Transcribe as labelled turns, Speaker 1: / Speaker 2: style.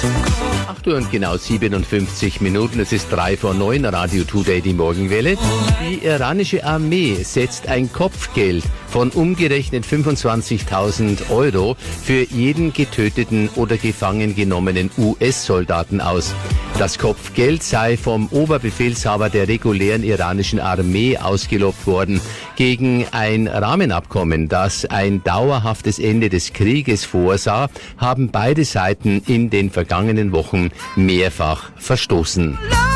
Speaker 1: 8 Uhr und genau 57 Minuten. Es ist 3 vor 9, Radio Today, die Morgenwelle. Die iranische Armee setzt ein Kopfgeld von umgerechnet 25.000 Euro für jeden getöteten oder gefangen genommenen US-Soldaten aus. Das Kopfgeld sei vom Oberbefehlshaber der regulären iranischen Armee ausgelobt worden gegen ein Rahmenabkommen, das ein dauerhaftes Ende des Krieges vorsah, haben beide Seiten in den vergangenen Wochen mehrfach verstoßen.